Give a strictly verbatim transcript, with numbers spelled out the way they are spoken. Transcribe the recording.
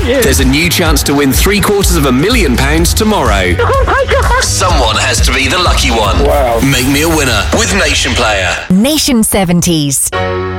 you. There's a new chance to win three quarters of a million pounds tomorrow. Oh my God. Someone has to be the lucky one. Wow. Make me a winner with Nation Player. Nation seventies.